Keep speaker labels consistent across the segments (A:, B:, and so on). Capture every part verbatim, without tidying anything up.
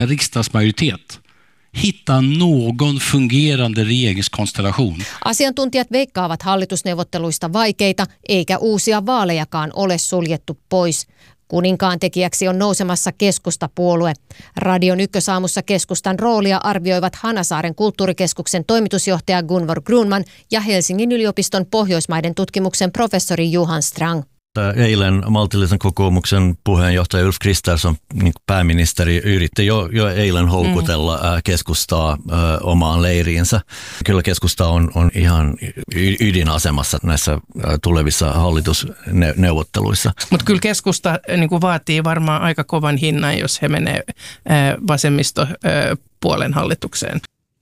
A: riksdagsmajoritet hitta någon fungerande regeringskonstellation.
B: Asiantuntijat veikkaavat hallitusneuvotteluista vaikeita, eikä uusia vaalejakaan ole suljettu pois. Kuninkaan tekijäksi on nousemassa keskustapuolue. Radion ykkösaamussa keskustan roolia arvioivat Hanasaaren kulttuurikeskuksen toimitusjohtaja Gunvor Grunman ja Helsingin yliopiston Pohjoismaiden tutkimuksen professori Johan Strang.
C: Eilen maltillisen kokoomuksen puheenjohtaja Ulf Kristersson, niin pääministeri, yritti jo, jo eilen houkutella mm. keskustaa ö, omaan leiriinsä. Kyllä keskusta on, on ihan ydinasemassa näissä tulevissa hallitusneuvotteluissa.
D: Mutta kyllä keskusta niin kuin vaatii varmaan aika kovan hinnan, jos he menee vasemmistopuolen hallitukseen.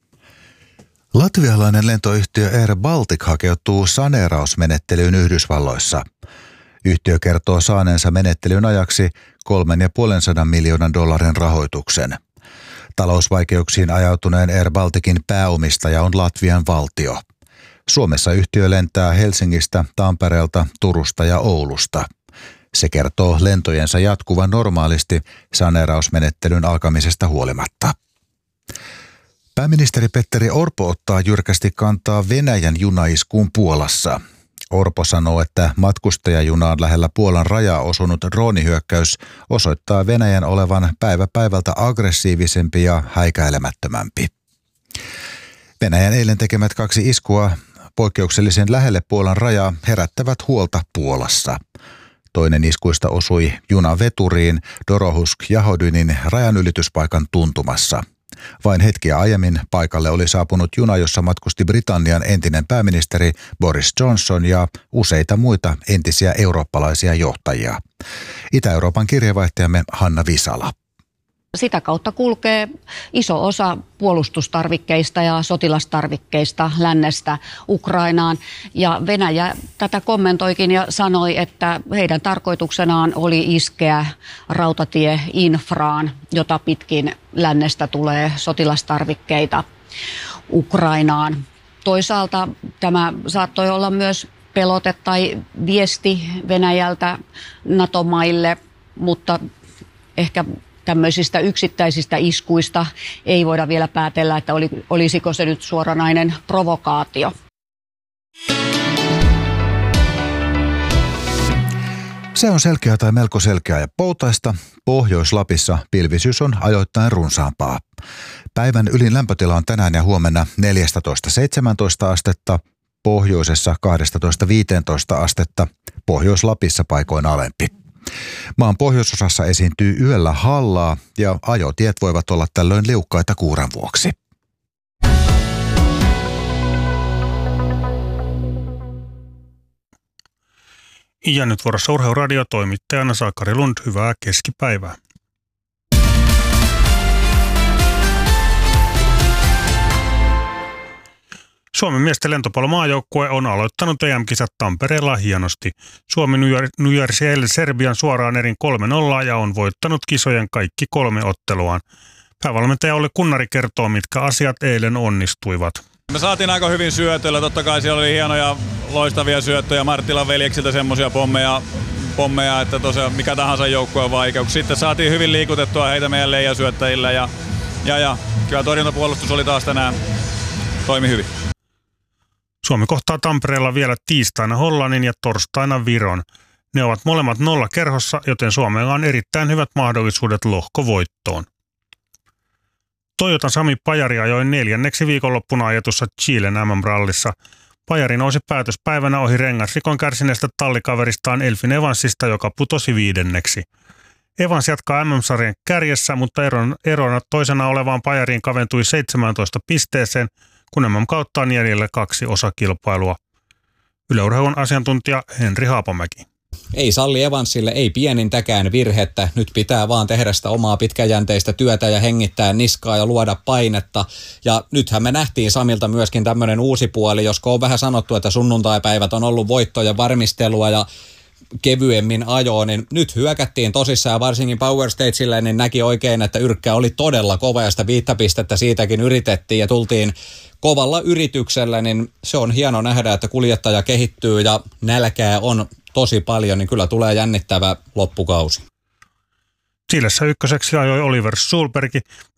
E: Latvialainen lentoyhtiö Air Baltic hakeutuu saneerausmenettelyyn Yhdysvalloissa. Yhtiö kertoo saaneensa menettelyn ajaksi kolmen ja puolen sadan miljoonan dollarin rahoituksen. Talousvaikeuksiin ajautuneen Air Balticin pääomistaja on Latvian valtio. Suomessa yhtiö lentää Helsingistä, Tampereelta, Turusta ja Oulusta. Se kertoo lentojensa jatkuvan normaalisti saneerausmenettelyn alkamisesta huolimatta. Pääministeri Petteri Orpo ottaa jyrkästi kantaa Venäjän junaiskuun Puolassa. Orpo sanoo, että matkustajajunaan lähellä Puolan rajaa osunut droonihyökkäys osoittaa Venäjän olevan päivä päivältä aggressiivisempi ja häikäilemättömämpi. Venäjän eilen tekemät kaksi iskua poikkeuksellisen lähelle Puolan rajaa herättävät huolta Puolassa. Toinen iskuista osui junaveturiin Dorohusk-Jahodynin rajanylityspaikan tuntumassa. Vain hetkiä aiemmin paikalle oli saapunut juna, jossa matkusti Britannian entinen pääministeri Boris Johnson ja useita muita entisiä eurooppalaisia johtajia. Itä-Euroopan kirjeenvaihtajamme Hanna Visala.
F: Sitä kautta kulkee iso osa puolustustarvikkeista ja sotilastarvikkeista lännestä Ukrainaan. Ja Venäjä tätä kommentoikin ja sanoi, että heidän tarkoituksenaan oli iskeä rautatieinfraan, jota pitkin lännestä tulee sotilastarvikkeita Ukrainaan. Toisaalta tämä saattoi olla myös pelote tai viesti Venäjältä NATO-maille, mutta ehkä tämmöisistä yksittäisistä iskuista ei voida vielä päätellä, että oli, olisiko se nyt suoranainen provokaatio.
E: Se on selkeää tai melko selkeää ja poutaista. Pohjois-Lapissa pilvisyys on ajoittain runsaampaa. Päivän ylin lämpötila on tänään ja huomenna neljätoista seitsemäntoista astetta, pohjoisessa kaksitoista viisitoista astetta, Pohjois-Lapissa paikoin alempi. Maan pohjoisosassa esiintyy yöllä hallaa ja ajotiet voivat olla tällöin liukkaita kuuran vuoksi.
G: Ja nyt vuorossa Urheiluradio toimittajana Sakari Lund. Hyvää keskipäivää. Suomen miesten lentopallomaajoukkue on aloittanut E M-kisat Tampereella hienosti. Suomi nujersi eilen Serbian suoraan erin kolme nolla ja on voittanut kisojen kaikki kolme otteluaan. Päävalmentaja Olli Kunnari kertoo, mitkä asiat eilen onnistuivat.
H: Me saatiin aika hyvin syötöllä. Totta kai siellä oli hienoja, loistavia syöttöjä Marttilan veljeksiltä, semmoisia pommeja, pommeja, että tosiaan mikä tahansa joukkue on vaikeuksia. Sitten saatiin hyvin liikutettua heitä meidän leijasyöttäjillä ja, ja, ja kyllä torjuntapuolustus oli taas tänään, toimi hyvin.
G: Suomi kohtaa Tampereella vielä tiistaina Hollannin ja torstaina Viron. Ne ovat molemmat nolla kerhossa, joten Suomella on erittäin hyvät mahdollisuudet lohkovoittoon. Toyotan Sami Pajari ajoi neljänneksi viikonloppuna ajetussa Chilen M M-rallissa. Pajari nousi päätöspäivänä ohi rengasrikon kärsineestä tallikaveristaan Elfyn Evansista, joka putosi viidenneksi. Evans jatkaa M M-sarjan kärjessä, mutta erona, erona toisena olevaan Pajariin kaventui seitsemääntoista pisteeseen, kun M M kautta on jäljellä kaksi osakilpailua. Yle Urheilun asiantuntija Henri Haapamäki.
I: Ei salli Evansille, ei pienintäkään virhettä. Nyt pitää vaan tehdä sitä omaa pitkäjänteistä työtä ja hengittää niskaa ja luoda painetta. Ja nythän me nähtiin Samilta myöskin tämmöinen uusi puoli, josko on vähän sanottu, että sunnuntaipäivät on ollut voittoja varmistelua ja kevyemmin ajoon, niin nyt hyökättiin tosissaan ja varsinkin Power Stagelle, niin näki oikein, että yrkkä oli todella kova ja sitä viittä pistettä siitäkin yritettiin ja tultiin kovalla yrityksellä, niin se on hieno nähdä, että kuljettaja kehittyy ja nälkää on tosi paljon, niin kyllä tulee jännittävä loppukausi.
G: Chilessä ykköseksi ajoi Oliver Sulberg,